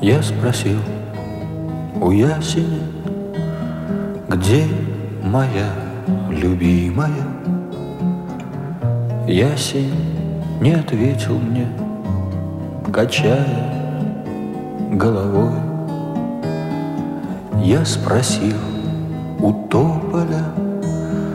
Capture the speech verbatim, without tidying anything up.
Я спросил у ясени, где моя любимая? Ясень не ответил мне, качая головой. Я спросил у тополя,